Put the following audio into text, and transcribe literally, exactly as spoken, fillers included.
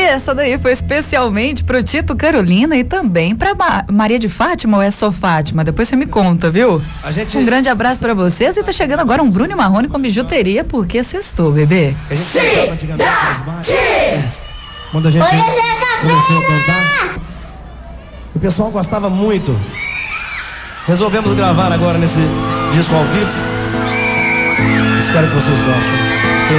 essa daí foi especialmente pro Tito Carolina e também pra Ma- Maria de Fátima, ou é só Fátima? Depois você me conta, viu? A gente... Um grande abraço pra vocês e tá chegando agora um Bruno Marrone com bijuteria, porque sextou, bebê. A gente cantava antigamente nas marchas. Quando a gente começou a cantar, o pessoal gostava muito. Resolvemos gravar agora nesse disco ao vivo. Espero que vocês gostem.